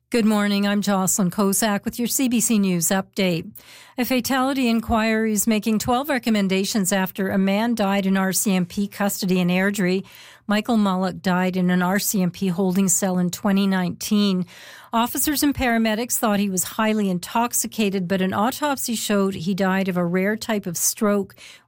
Good morning. I'm Jocelyn Kosak with your CBC News update. A fatality inquiry is making 12 recommendations after a man died in RCMP custody in Airdrie. Michael Mullock died in an RCMP holding cell in 2019. Officers and paramedics thought he was highly intoxicated, but an autopsy showed he died of a rare type of stroke